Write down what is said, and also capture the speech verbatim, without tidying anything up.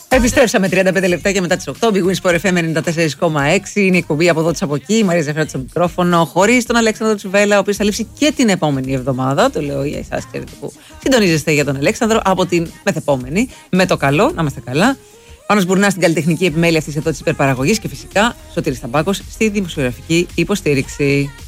Επιστρέψαμε τριάντα πέντε λεπτάκια μετά τις οκτώ. Big Win Sport εφ εμ ενενήντα τέσσερα κόμμα έξι. Είναι η εκπομπή από εδώ της από εκεί. Η Μαρία Ζεφράτη στο μικρόφωνο. Χωρίς τον Αλέξανδρο Τσουβέλα, ο οποίος θα λείψει και την επόμενη εβδομάδα. Το λέω για εσάς, ξέρετε που συντονίζεστε για τον Αλέξανδρο. Από την μεθεπόμενη. Με το καλό, να είμαστε καλά. Πάνος Μπουρνάς στην καλλιτεχνική επιμέλεια αυτής εδώ της υπερπαραγωγής. Και φυσικά Σωτήρης Ταμπάκος στη δημοσιογραφική υποστήριξη.